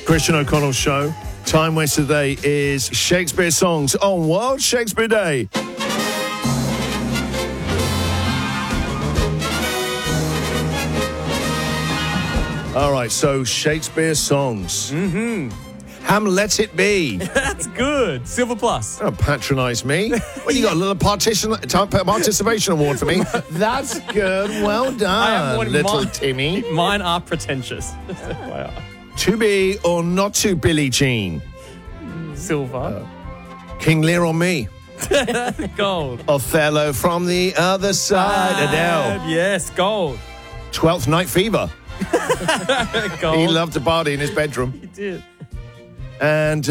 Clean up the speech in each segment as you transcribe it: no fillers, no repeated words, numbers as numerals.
Christian O'Connell's show. Time waster today is Shakespeare songs on World Shakespeare Day. All right, so Shakespeare songs. Hamlet it be. That's good. Silver plus. Don't patronise me. Well, you got a little participation award for me. That's good. Well done, little Timmy. Mine are pretentious. Wow. To be or not to Billie Jean? Silver. King Lear on me? Gold. Othello from the other side. Adele. Yes, gold. 12th Night Fever. Gold. He loved to party in his bedroom. He did. And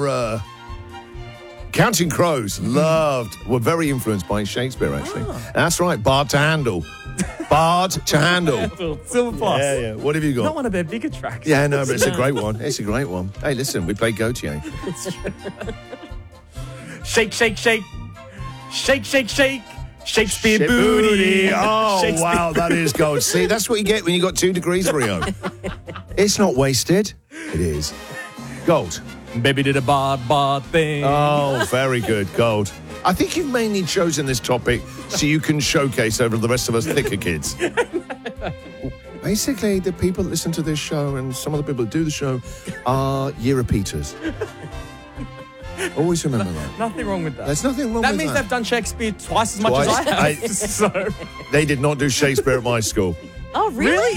Counting Crows were very influenced by Shakespeare, actually. That's right, Bard to Handle. Bard to Handle. Silver plus. Yeah. What have you got? Not one of their bigger tracks. Yeah, no, but it's a great one. It's a great one. Hey, listen, we played Gautier. Shake, shake, shake. Shake, shake, shake. Shakespeare booty. Oh, Shakespeare. wow, that is gold. See, that's what you get when you got 2 degrees, Rio. It's not wasted. It is. Gold. Baby did a bard thing. Oh, very good. Gold. I think you've mainly chosen this topic so you can showcase over the rest of us thicker kids. Basically, the people that listen to this show and some of the people that do the show are year repeaters. Always remember that. Nothing wrong with that. There's nothing wrong with that. That means they've done Shakespeare twice as much as I have. So. They did not do Shakespeare at my school. Oh, really?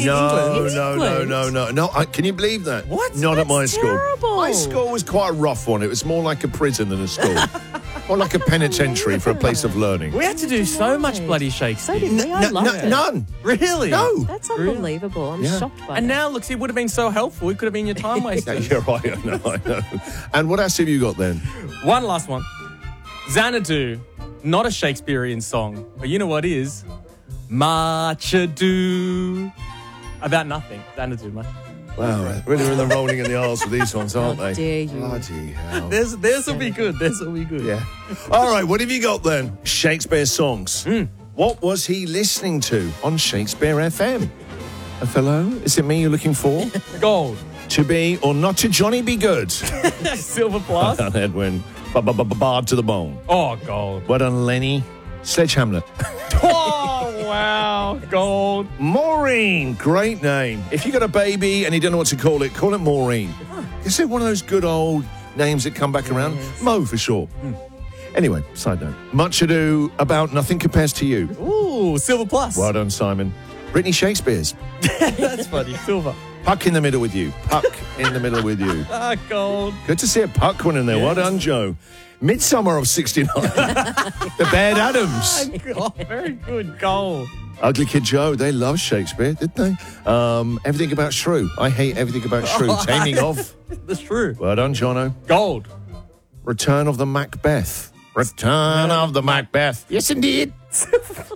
No. Can you believe that? What? Not at my That's school. terrible. My school was quite a rough one. It was more like a prison than a school. More like a penitentiary for a place of learning. We had to do so much bloody Shakespeare. So did we. I loved it. None. Really? No. That's unbelievable. I'm shocked by And that. now, look, it would have been so helpful. It could have been your time Yeah, waster. you're right. I know. And what else have you got then? One last one. Xanadu, not a Shakespearean song, but you know what is? Much Ado About Nothing. Xanadu, man. Wow, really in the rolling in the arse with these ones, aren't they? dare you. Bloody hell. This will be good. This will be good. Yeah. All right, what have you got then? Shakespeare songs. What was he listening to on Shakespeare FM? Othello? Is it me you're looking for? Gold. To be or not to Johnny Be Good? Silver plus. Well done, Edwin. Bard to the bone. Oh, gold. Well done, Lenny. Sledge Hamlet. Oh, wow. Gold. Maureen. Great name. If you got a baby and you don't know what to call it Maureen. Is it one of those good old names that come back around? Mo for short. Anyway, side note. Much Ado About Nothing Compares to You. Ooh, silver plus. Well done, Simon. Britney Shakespeare's. That's funny. Silver. Puck in the middle with you. Puck in the middle with you. Ah, gold. Good to see a puck one in there. Well done, Joe. Midsummer of 69. The Bad Adams. Oh, very good. Gold. Ugly Kid Joe. They love Shakespeare, didn't they? Everything About Shrew. I hate everything about Shrew. Taming of. That's true. Well done, Jono. Gold. Return of the Macbeth. Return of the Macbeth. Yes, indeed.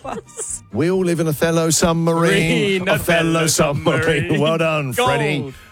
We all live in Othello submarine. Othello submarine. Well done, Gold. Freddie.